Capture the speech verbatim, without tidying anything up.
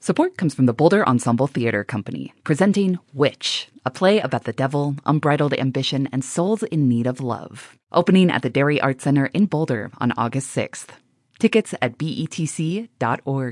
Support comes from the Boulder Ensemble Theater Company, presenting Witch, a play about the devil, unbridled ambition, and souls in need of love. Opening at the Dairy Arts Center in Boulder on August sixth. Tickets at B E T C dot org.